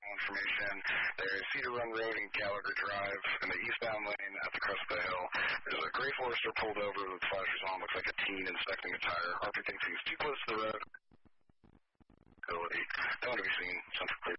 information. There's Cedar Run Road and Gallagher Drive in the eastbound lane at the crest of the hill. There's a gray Forester pulled over with flashers on. Looks like a teen inspecting a tire. RP thinks he's too close to the road. Don't want to be seen. Central clear.